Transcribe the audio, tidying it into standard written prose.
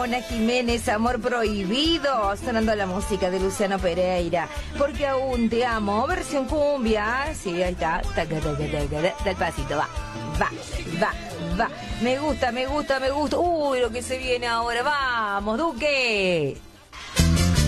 Mona Jiménez, Amor Prohibido, sonando la música de Luciano Pereira, Porque aún te amo, versión cumbia, sí, ahí está, taca, taca, taca, del pasito, va, me gusta, uy, lo que se viene ahora, vamos, Duque.